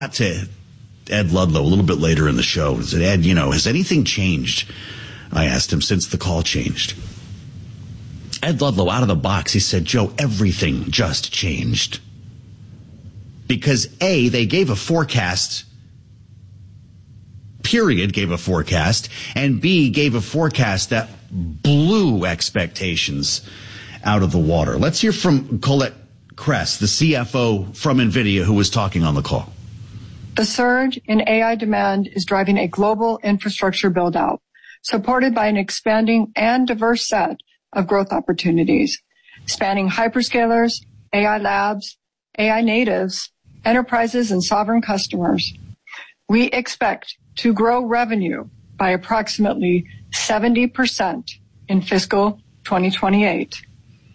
to Ed Ludlow a little bit later in the show. I said, Ed, has anything changed? I asked him, since the call changed. Ed Ludlow, out of the box, he said, Joe, everything just changed. Because A, they gave a forecast, gave a forecast, and B, gave a forecast that blew expectations out of the water. Let's hear from Colette Kress, the CFO from NVIDIA, who was talking on the call. The surge in AI demand is driving a global infrastructure build-out, supported by an expanding and diverse set of growth opportunities, spanning hyperscalers, AI labs, AI natives, enterprises, and sovereign customers. We expect to grow revenue by approximately 70% in fiscal 2028.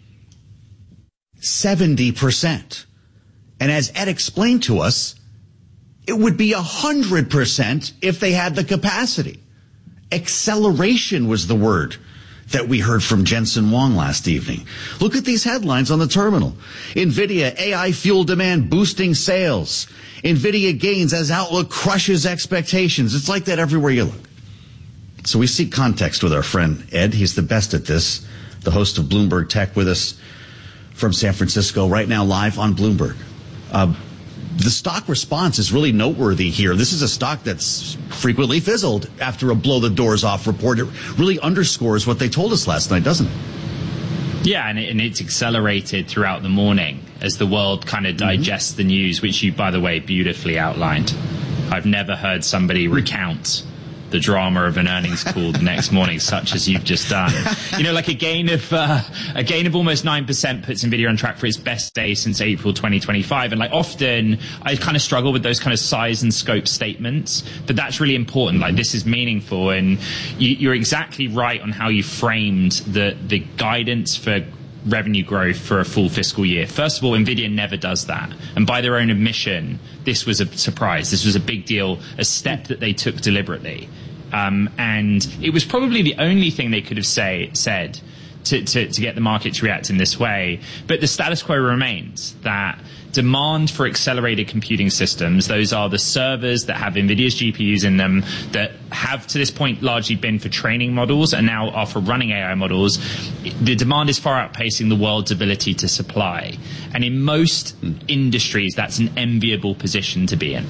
70%. And as Ed explained to us, it would be 100% if they had the capacity. Acceleration was the word that we heard from Jensen Huang last evening. Look at these headlines on the terminal. NVIDIA, AI fuel demand boosting sales. NVIDIA gains as outlook crushes expectations. It's like that everywhere you look. So we seek context with our friend Ed. He's the best at this. The host of Bloomberg Tech with us from San Francisco right now live on Bloomberg. The stock response is really noteworthy here. This is a stock that's frequently fizzled after a blow the doors off report. It really underscores what they told us last night, doesn't it? Yeah, and it's accelerated throughout the morning as the world kind of digests the news, which you, by the way, beautifully outlined. I've never heard somebody recount the drama of an earnings call the next morning, such as you've just done. Like a gain of almost 9% puts NVIDIA on track for its best day since April 2025. And often I kind of struggle with those kind of size and scope statements, but that's really important. This is meaningful, and you're exactly right on how you framed the guidance for revenue growth for a full fiscal year. First of all, NVIDIA never does that. And by their own admission, this was a surprise. This was a big deal, a step that they took deliberately. And it was probably the only thing they could have said to get the market to react in this way. But the status quo remains that demand for accelerated computing systems, those are the servers that have NVIDIA's GPUs in them, that have to this point largely been for training models and now are for running AI models, the demand is far outpacing the world's ability to supply. And in most industries, that's an enviable position to be in.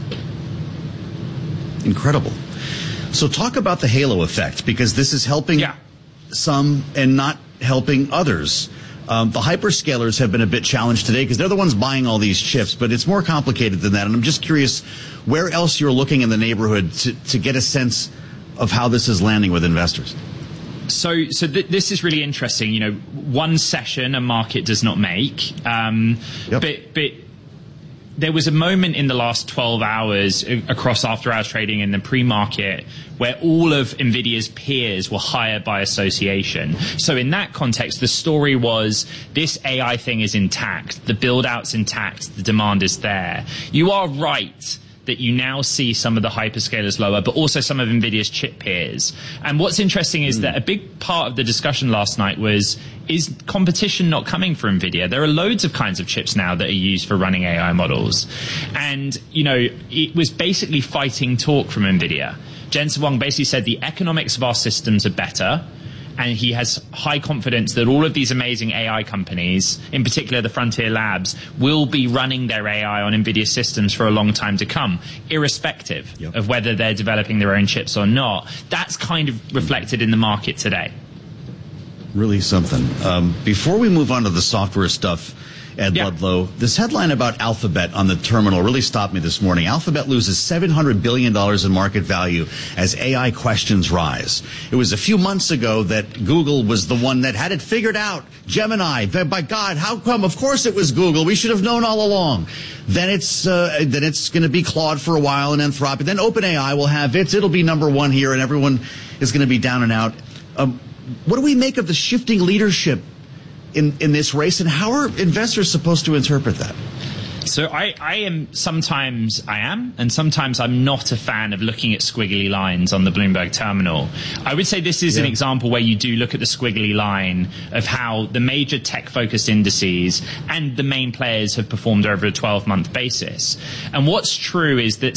Incredible. So talk about the halo effect, because this is helping some and not helping others. The hyperscalers have been a bit challenged today because they're the ones buying all these chips, but it's more complicated than that. And I'm just curious where else you're looking in the neighborhood to get a sense of how this is landing with investors. So this is really interesting. One session a market does not make. But there was a moment in the last 12 hours across after-hours trading in the pre-market where all of NVIDIA's peers were higher by association. So in that context, the story was this AI thing is intact, the build-out's intact, the demand is there. You are right that you now see some of the hyperscalers lower, but also some of NVIDIA's chip peers. And what's interesting is that a big part of the discussion last night was, is competition not coming for NVIDIA? There are loads of kinds of chips now that are used for running AI models. And, it was basically fighting talk from NVIDIA. Jensen Huang basically said the economics of our systems are better, and he has high confidence that all of these amazing AI companies, in particular the frontier labs, will be running their AI on NVIDIA systems for a long time to come, irrespective of whether they're developing their own chips or not. That's kind of reflected in the market today. Really something. Before we move on to the software stuff, Ed Ludlow, this headline about Alphabet on the terminal really stopped me this morning. Alphabet loses $700 billion in market value as AI questions rise. It was a few months ago that Google was the one that had it figured out. Gemini, by God, how come? Of course it was Google. We should have known all along. Then it's going to be Claude for a while, and Anthropic. Then OpenAI will have it'll be number one here, and everyone is going to be down and out. What do we make of the shifting leadership in this race, and how are investors supposed to interpret that? So I am, and sometimes I'm not a fan of looking at squiggly lines on the Bloomberg terminal. I would say this is an example where you do look at the squiggly line of how the major tech-focused indices and the main players have performed over a 12-month basis. And what's true is that